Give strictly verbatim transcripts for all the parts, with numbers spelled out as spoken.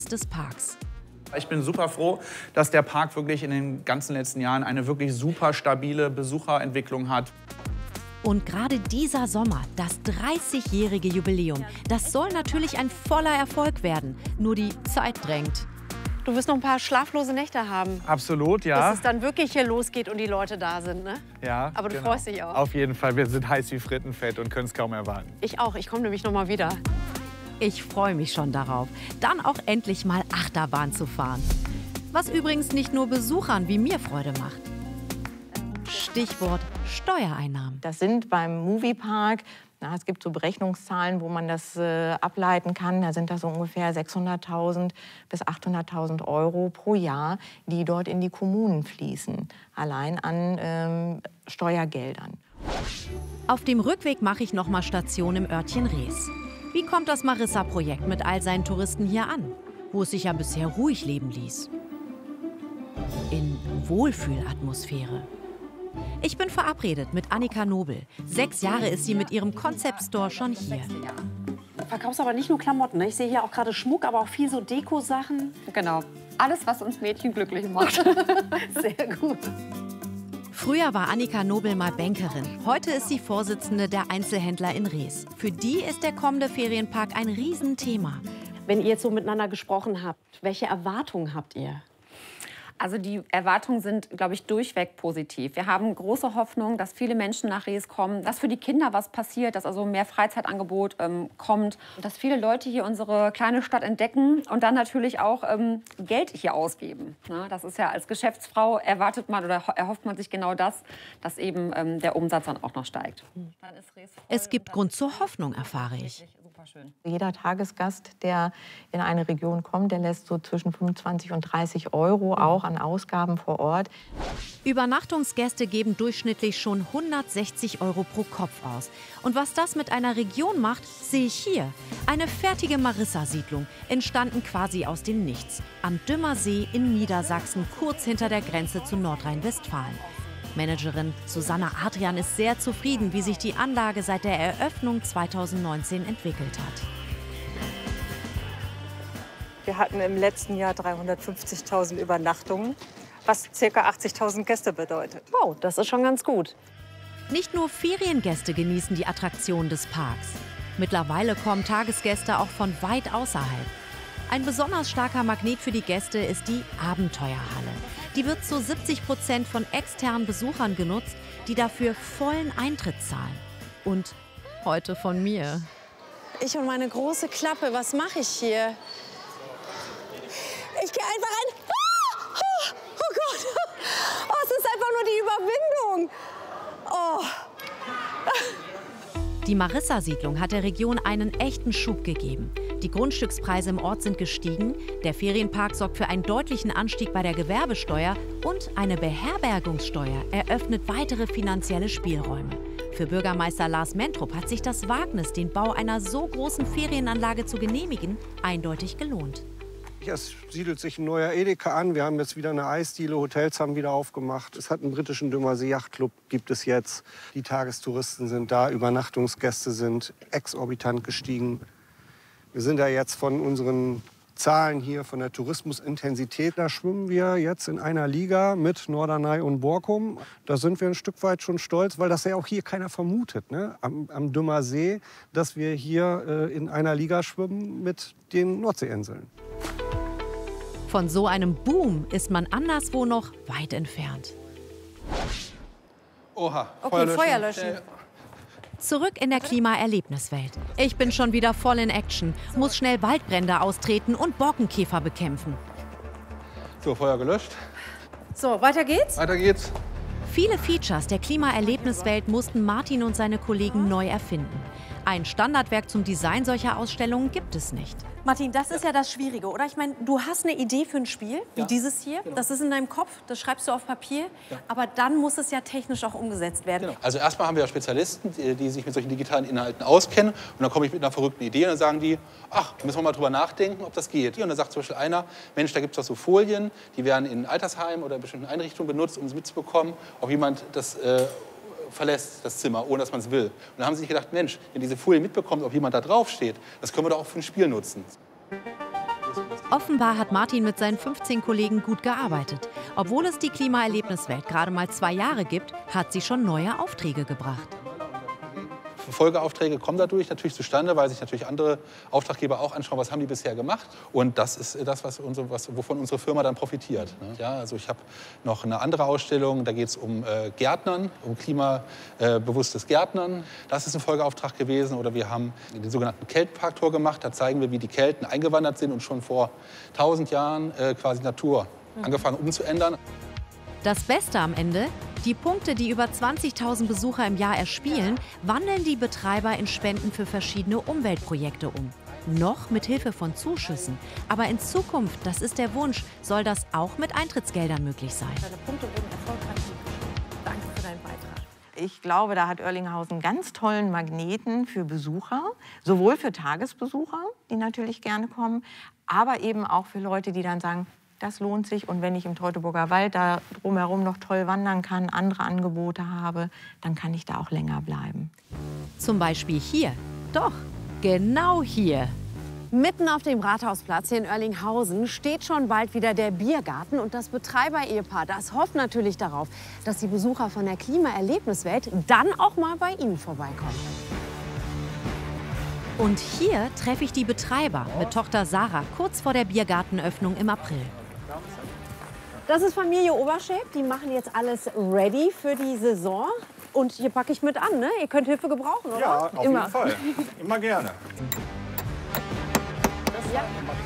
des Parks. Ich bin super froh, dass der Park wirklich in den ganzen letzten Jahren eine wirklich super stabile Besucherentwicklung hat. Und gerade dieser Sommer, das dreißigjährige Jubiläum, das soll natürlich ein voller Erfolg werden. Nur die Zeit drängt. Du wirst noch ein paar schlaflose Nächte haben. Absolut, ja. Bis es dann wirklich hier losgeht und die Leute da sind, ne? Ja, aber du genau. freust dich auch. Auf jeden Fall, wir sind heiß wie Frittenfett und können es kaum erwarten. Ich auch, ich komme nämlich noch mal wieder. Ich freue mich schon darauf, dann auch endlich mal Achterbahn zu fahren. Was übrigens nicht nur Besuchern wie mir Freude macht. Stichwort Steuereinnahmen. Das sind beim Moviepark, na, es gibt so Berechnungszahlen, wo man das äh, ableiten kann. Da sind das so ungefähr sechshunderttausend bis achthunderttausend Euro pro Jahr, die dort in die Kommunen fließen, allein an ähm, Steuergeldern. Auf dem Rückweg mache ich noch mal Station im Örtchen Rees. Wie kommt das Marissa-Projekt mit all seinen Touristen hier an, wo es sich ja bisher ruhig leben ließ? In Wohlfühlatmosphäre. Ich bin verabredet mit Annika Nobel. Sechs Jahre ist sie mit ihrem Concept Store schon hier. Du verkaufst aber nicht nur Klamotten, ne? Ich sehe hier auch gerade Schmuck, aber auch viel so Deko-Sachen. Genau. Alles, was uns Mädchen glücklich macht. Sehr gut. Früher war Annika Nobel mal Bankerin. Heute ist sie Vorsitzende der Einzelhändler in Rees. Für die ist der kommende Ferienpark ein Riesenthema. Wenn ihr jetzt so miteinander gesprochen habt, welche Erwartungen habt ihr? Also die Erwartungen sind, glaube ich, durchweg positiv. Wir haben große Hoffnung, dass viele Menschen nach Rees kommen, dass für die Kinder was passiert, dass also mehr Freizeitangebot ähm, kommt, dass viele Leute hier unsere kleine Stadt entdecken und dann natürlich auch ähm, Geld hier ausgeben. Na, das ist ja als Geschäftsfrau erwartet man oder erhofft man sich genau das, dass eben ähm, der Umsatz dann auch noch steigt. Dann ist Rees voll. Es gibt Grund zur Hoffnung, erfahre ich. Schön. Jeder Tagesgast, der in eine Region kommt, der lässt so zwischen fünfundzwanzig und dreißig Euro auch an Ausgaben vor Ort. Übernachtungsgäste geben durchschnittlich schon hundertsechzig Euro pro Kopf aus. Und was das mit einer Region macht, sehe ich hier. Eine fertige Marissa-Siedlung, entstanden quasi aus dem Nichts. Am Dümmer See in Niedersachsen, kurz hinter der Grenze zu Nordrhein-Westfalen. Managerin Susanna Adrian ist sehr zufrieden, wie sich die Anlage seit der Eröffnung zweitausendneunzehn entwickelt hat. Wir hatten im letzten Jahr dreihundertfünfzigtausend Übernachtungen, was ca. achtzigtausend Gäste bedeutet. Wow, das ist schon ganz gut. Nicht nur Feriengäste genießen die Attraktion des Parks. Mittlerweile kommen Tagesgäste auch von weit außerhalb. Ein besonders starker Magnet für die Gäste ist die Abenteuerhalle. Die wird zu siebzig Prozent von externen Besuchern genutzt, die dafür vollen Eintritt zahlen. Und heute von mir. Ich und meine große Klappe, was mache ich hier? Ich gehe einfach rein. Ah! Oh, oh Gott! Oh, es ist einfach nur die Überwindung. Oh. Die Marissa-Siedlung hat der Region einen echten Schub gegeben. Die Grundstückspreise im Ort sind gestiegen, der Ferienpark sorgt für einen deutlichen Anstieg bei der Gewerbesteuer und eine Beherbergungssteuer eröffnet weitere finanzielle Spielräume. Für Bürgermeister Lars Mentrup hat sich das Wagnis, den Bau einer so großen Ferienanlage zu genehmigen, eindeutig gelohnt. Es siedelt sich ein neuer Edeka an. Wir haben jetzt wieder eine Eisdiele, Hotels haben wieder aufgemacht. Es hat einen britischen Dümmersee Yachtclub, gibt es jetzt. Die Tagestouristen sind da, Übernachtungsgäste sind exorbitant gestiegen. Wir sind ja jetzt von unseren Zahlen hier, von der Tourismusintensität, da schwimmen wir jetzt in einer Liga mit Norderney und Borkum. Da sind wir ein Stück weit schon stolz, weil das ja auch hier keiner vermutet, ne? am, am Dümmer See, dass wir hier äh, in einer Liga schwimmen mit den Nordseeinseln. Von so einem Boom ist man anderswo noch weit entfernt. Oha, Okay, Feuer löschen. Äh, Zurück in der Klimaerlebniswelt. Ich bin schon wieder voll in Action, muss schnell Waldbrände austreten und Borkenkäfer bekämpfen. So, Feuer gelöscht. So, weiter geht's? Weiter geht's. Viele Features der Klimaerlebniswelt mussten Martin und seine Kollegen neu erfinden. Ein Standardwerk zum Design solcher Ausstellungen gibt es nicht. Martin, das ist ja das Schwierige, oder? Ich meine, du hast eine Idee für ein Spiel, wie Ja, dieses hier. genau. Das ist in deinem Kopf, das schreibst du auf Papier. Ja. Aber dann muss es ja technisch auch umgesetzt werden. Genau. Also erstmal haben wir ja Spezialisten, die, die sich mit solchen digitalen Inhalten auskennen. Und dann komme ich mit einer verrückten Idee und dann sagen die, ach, müssen wir mal drüber nachdenken, ob das geht. Und dann sagt zum Beispiel einer, Mensch, da gibt es doch so Folien, die werden in Altersheimen oder in bestimmten Einrichtungen benutzt, um mitzubekommen, ob jemand das äh, verlässt, das Zimmer, ohne dass man es will. Und dann haben sie sich gedacht, Mensch, wenn diese Folie mitbekommt, ob jemand da drauf steht, das können wir doch auch für ein Spiel nutzen. Das Offenbar hat Martin mit seinen fünfzehn Kollegen gut gearbeitet. Obwohl es die Klimaerlebniswelt gerade mal zwei Jahre gibt, hat sie schon neue Aufträge gebracht. Folgeaufträge kommen dadurch natürlich zustande, weil sich natürlich andere Auftraggeber auch anschauen, was haben die bisher gemacht. Und das ist das, was unsere, was, wovon unsere Firma dann profitiert. Ne? Ja, also ich habe noch eine andere Ausstellung, da geht es um äh, Gärtnern, um klimabewusstes Gärtnern. Das ist ein Folgeauftrag gewesen. Oder wir haben den sogenannten Keltenparktor gemacht. Da zeigen wir, wie die Kelten eingewandert sind und schon vor tausend Jahren äh, quasi Natur angefangen umzuändern. Das Beste am Ende: Die Punkte, die über zwanzigtausend Besucher im Jahr erspielen, wandeln die Betreiber in Spenden für verschiedene Umweltprojekte um. Noch mit Hilfe von Zuschüssen. Aber in Zukunft, das ist der Wunsch, soll das auch mit Eintrittsgeldern möglich sein. Deine Punkte wurden erfolgreich. Danke für deinen Beitrag. Ich glaube, da hat Oerlinghausen einen ganz tollen Magneten für Besucher. Sowohl für Tagesbesucher, die natürlich gerne kommen, aber eben auch für Leute, die dann sagen, das lohnt sich. Und wenn ich im Teutoburger Wald da drumherum noch toll wandern kann, andere Angebote habe, dann kann ich da auch länger bleiben. Zum Beispiel hier. Doch, genau hier. Mitten auf dem Rathausplatz hier in Oerlinghausen steht schon bald wieder der Biergarten. Und das Betreiber-Ehepaar, das hofft natürlich darauf, dass die Besucher von der Klimaerlebniswelt dann auch mal bei ihnen vorbeikommen. Und hier treffe ich die Betreiber mit Tochter Sarah kurz vor der Biergartenöffnung im April. Das ist Familie Oberschäb. Die machen jetzt alles ready für die Saison. Und hier packe ich mit an, ne? Ihr könnt Hilfe gebrauchen, oder? Ja, auf Immer. jeden Fall. Immer gerne. Ja.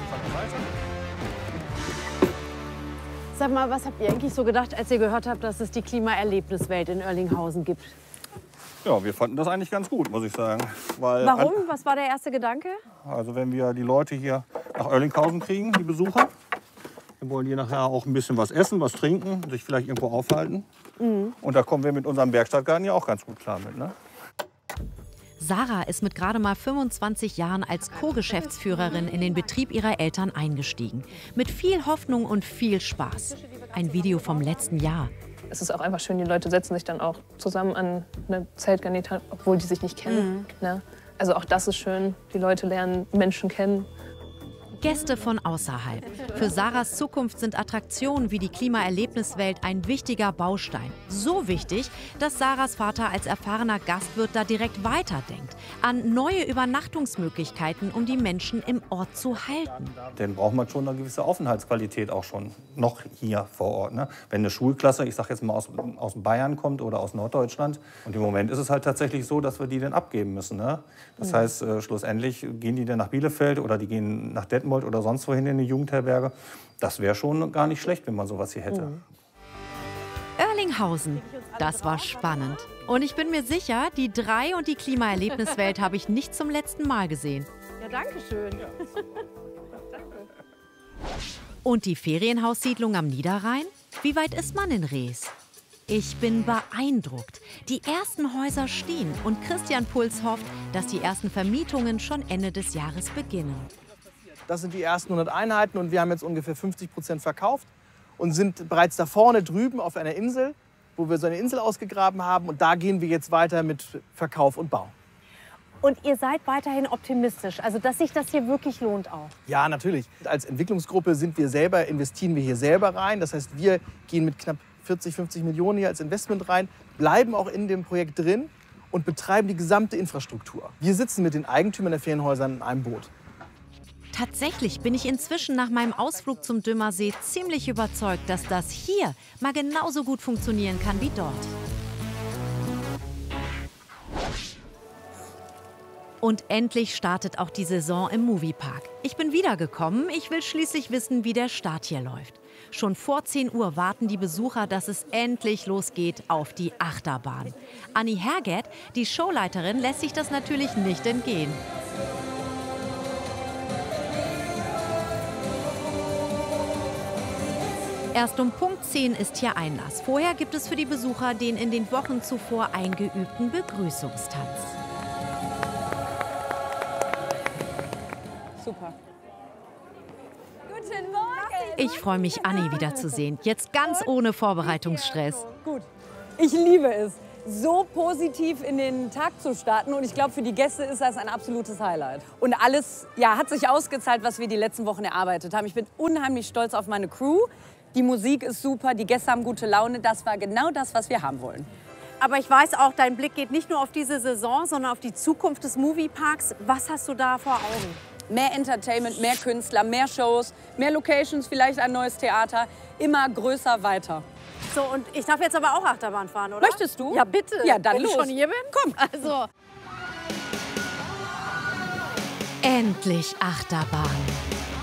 Sag mal, was habt ihr eigentlich so gedacht, als ihr gehört habt, dass es die Klimaerlebniswelt in Oerlinghausen gibt? Ja, wir fanden das eigentlich ganz gut, muss ich sagen. Weil Warum? Was war der erste Gedanke? Also wenn wir die Leute hier nach Oerlinghausen kriegen, die Besucher, dann wollen die nachher auch ein bisschen was essen, was trinken, sich vielleicht irgendwo aufhalten. Mhm. Und da kommen wir mit unserem Werkstattgarten ja auch ganz gut klar mit, ne? Sarah ist mit gerade mal fünfundzwanzig Jahren als Co-Geschäftsführerin in den Betrieb ihrer Eltern eingestiegen. Mit viel Hoffnung und viel Spaß. Ein Video vom letzten Jahr. Es ist auch einfach schön, die Leute setzen sich dann auch zusammen an eine Zeltgarnitur, obwohl die sich nicht kennen. Mhm. Ne? Also auch das ist schön, die Leute lernen Menschen kennen. Gäste von außerhalb. Für Sarahs Zukunft sind Attraktionen wie die Klimaerlebniswelt ein wichtiger Baustein. So wichtig, dass Sarahs Vater als erfahrener Gastwirt da direkt weiterdenkt. An neue Übernachtungsmöglichkeiten, um die Menschen im Ort zu halten. Dann braucht man schon eine gewisse Aufenthaltsqualität auch schon noch hier vor Ort. Ne? Wenn eine Schulklasse, ich sag jetzt mal aus, aus Bayern kommt oder aus Norddeutschland. Und im Moment ist es halt tatsächlich so, dass wir die dann abgeben müssen. Ne? Das Ja. heißt, äh, schlussendlich gehen die dann nach Bielefeld oder die gehen nach Detmold oder sonst wohin in eine Jugendherberge. Das wäre schon gar nicht schlecht, wenn man sowas hier hätte. Mhm. Oerlinghausen, das war spannend. Und ich bin mir sicher, die drei und die Klimaerlebniswelt habe ich nicht zum letzten Mal gesehen. Ja, danke schön. Und die Ferienhaussiedlung am Niederrhein? Wie weit ist man in Rees? Ich bin beeindruckt. Die ersten Häuser stehen und Christian Puls hofft, dass die ersten Vermietungen schon Ende des Jahres beginnen. Das sind die ersten hundert Einheiten und wir haben jetzt ungefähr fünfzig Prozent verkauft und sind bereits da vorne drüben auf einer Insel, wo wir so eine Insel ausgegraben haben. Und da gehen wir jetzt weiter mit Verkauf und Bau. Und ihr seid weiterhin optimistisch, also dass sich das hier wirklich lohnt auch? Ja, natürlich. Als Entwicklungsgruppe sind wir selber, investieren wir hier selber rein. Das heißt, wir gehen mit knapp vierzig, fünfzig Millionen hier als Investment rein, bleiben auch in dem Projekt drin und betreiben die gesamte Infrastruktur. Wir sitzen mit den Eigentümern der Ferienhäuser in einem Boot. Tatsächlich bin ich inzwischen nach meinem Ausflug zum Dümmersee ziemlich überzeugt, dass das hier mal genauso gut funktionieren kann wie dort. Und endlich startet auch die Saison im Moviepark. Ich bin wiedergekommen, ich will schließlich wissen, wie der Start hier läuft. Schon vor zehn Uhr warten die Besucher, dass es endlich losgeht auf die Achterbahn. Anni Herget, die Showleiterin, lässt sich das natürlich nicht entgehen. Erst um Punkt zehn ist hier Einlass. Vorher gibt es für die Besucher den in den Wochen zuvor eingeübten Begrüßungstanz. Super. Guten Morgen. Ich freue mich, Anni wiederzusehen. Jetzt ganz ohne Vorbereitungsstress. Gut. Ich liebe es. so positiv in den Tag zu starten. Und ich glaube, für die Gäste ist das ein absolutes Highlight. Und alles ja, hat sich ausgezahlt, was wir die letzten Wochen erarbeitet haben. Ich bin unheimlich stolz auf meine Crew. Die Musik ist super, die Gäste haben gute Laune. Das war genau das, was wir haben wollen. Aber ich weiß auch, dein Blick geht nicht nur auf diese Saison, sondern auf die Zukunft des Movieparks. Was hast du da vor Augen? Mehr Entertainment, mehr Künstler, mehr Shows, mehr Locations, vielleicht ein neues Theater. Immer größer, weiter. So, und ich darf jetzt aber auch Achterbahn fahren, oder? Möchtest du? Ja, bitte. Ja, dann Wenn los. ich schon hier bin? Komm. Also. Endlich Achterbahn.